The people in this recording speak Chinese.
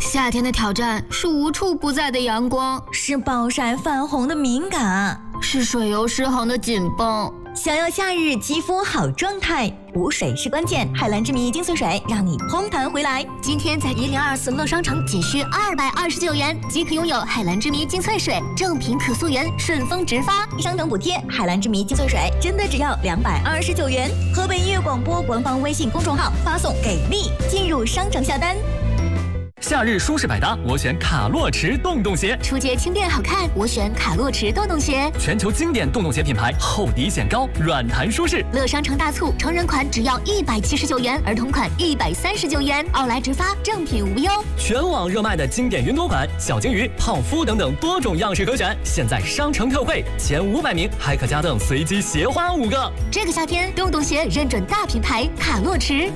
夏天的挑战是无处不在的阳光， 是暴晒泛红的敏感， 是水油失衡的紧绷。 想要夏日肌肤好状态，补水是关键。海蓝之谜精粹水让你嘭弹回来。 今天在1024乐商城仅需229元即可拥有海蓝之谜精粹水，正品可溯源，顺丰直发， 商城补贴。海蓝之谜精粹水真的只要229元。河北音乐广播官方微信公众号发送给力进入商城下单。 夏日舒适百搭，我选卡洛驰洞洞鞋。 出街轻便好看，我选卡洛驰洞洞鞋。 全球经典洞洞鞋品牌，厚底显高，软弹舒适。 乐商城大促，成人款只要179元，儿童款139元，奥莱直发，正品无忧。 全网热卖的经典云朵款、小鲸鱼、泡芙等等多种样式可选，现在商城特惠，前500名还可加赠随机鞋花5个。 这个夏天，洞洞鞋认准大品牌卡洛驰。